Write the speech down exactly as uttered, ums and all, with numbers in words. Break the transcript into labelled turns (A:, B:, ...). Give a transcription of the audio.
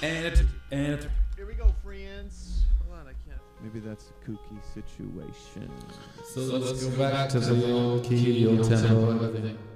A: And a two, and a three.
B: Here we go, friends. Hold on, I can't. Maybe that's a kooky situation.
A: So let's, let's go back, back to the old key, old tempo, tempo,